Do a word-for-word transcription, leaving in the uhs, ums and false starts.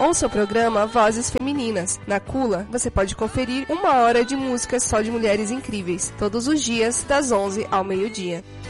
Ouça o programa Vozes Femininas. Na Cula, você pode conferir uma hora de música só de mulheres incríveis, todos os dias, das onze ao meio-dia.